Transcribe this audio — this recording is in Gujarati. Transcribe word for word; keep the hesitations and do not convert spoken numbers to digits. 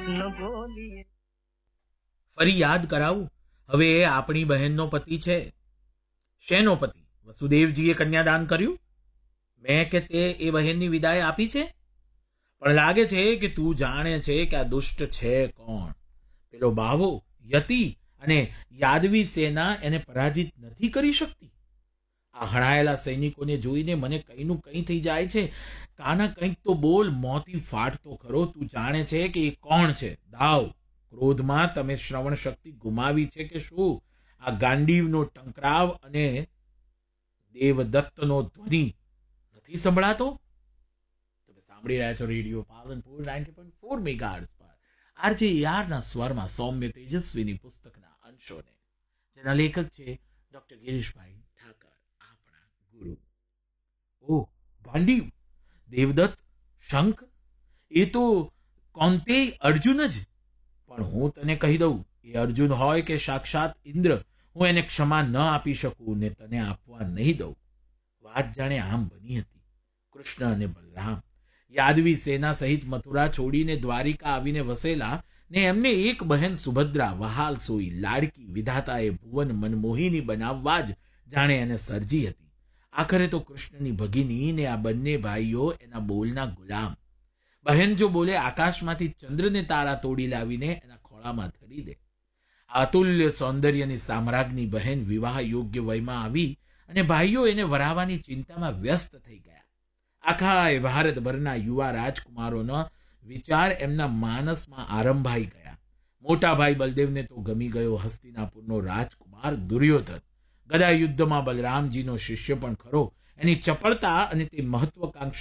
ફરી યાદ કરાવું, હવે એ આપણી બહેનનો પતિ છે. શેનો પતિ? વસુદેવજીએ કન્યાદાન કર્યું? મેં કે તે એ બહેનની વિદાય આપી છે? પણ લાગે છે કે તું જાણે છે કે આ દુષ્ટ છે કોણ. પેલો બાવો યતિ અને યાદવી સેના એને પરાજિત નથી કરી શકતી. આ હણાયેલા સૈનિકોને જોઈને મને કંઈનું કંઈ થઈ જાય છે. કાના કંઈક તો બોલ, મોતી ફાટતો ખરો. તું જાણે છે કે એ કોણ છે? દાવ, ક્રોધમાં તમે શ્રવણ શક્તિ ગુમાવી છે કે શું? આ ગાંડીવનો ટંકરાવ અને દેવદત્તનો ધ્વનિ નથી સંભળાતો? તમે સાંભળી રહ્યા છો radio Palanpur ninety point four megahertz પર આરજે યારના સ્વરમાં સૌમ્ય તેજસ્વીની પુસ્તકના અંશોને, જેના લેખક છે ડોક્ટર ગિરીશભાઈ ઠાકર, આપણા ગુરુ. ઓ ગાંડીવ, દેવદત્ત, શંખ, એ તો કૌંતેય અર્જુન જ. પણ હું તને કહી દઉં, એ અર્જુન હોય કે સાક્ષાત ઇન્દ્ર, હું એને ક્ષમા ન આપી શકું ને તને આપવા નહીં દઉં. વાત જાણે આમ બની હતી. કૃષ્ણ અને બલરામ યાદવી સેના સહિત મથુરા છોડીને દ્વારિકા આવીને વસેલા ને એમને એક બહેન સુભદ્રા વહાલ સોઈ લાડકી વિધાતાએ ભુવન મનમોહિની બનાવવા જ જાણે એને સર્જી હતી. આખરે તો કૃષ્ણની ભગિની ને આ બંને ભાઈઓ એના બોલના ગુલામ. બહેન જો બોલે આકાશમાંથી ચંદ્રને તારા તોડી લાવીને એના ખોળામાં ધરી દે. અતુલ્ય સૌંદર્યની સામ્રાજ્ઞી બહેન વિવાહ યોગ્ય વયમાં આવી અને ભાઈઓ એને વરાવવાની ચિંતામાં વ્યસ્ત થઈ ગયા. આખા ભારતભરના યુવા રાજકુમારોનો વિચાર એમના માનસમાં આરંભાઈ ગયા. મોટા ભાઈ બલદેવને તો ગમી ગયો હસ્તિનાપુરનો રાજકુમાર દુર્યોધન. ગદા યુદ્ધમાં બલરામજીનો શિષ્ય પણ ખરો. એની ચપળતા અને તે મહત્વકાંક્ષી